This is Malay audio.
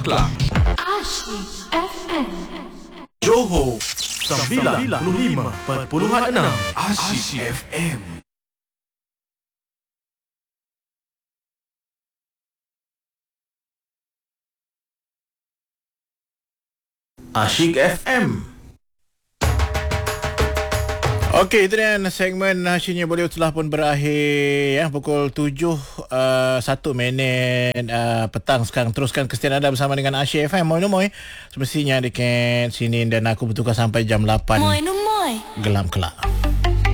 Kelang. Asyik FM. Johor 95.6 Asyik FM. Asyik FM. Okey, itu dia segmen Asyiknya Bollywood telah pun berakhir ya, pukul 7.01 petang sekarang. Teruskan kesetiaan anda bersama dengan Asyik FM. Moi semestinya dekat sini dan aku bertukar sampai jam 8. Moi. Gelam kelak.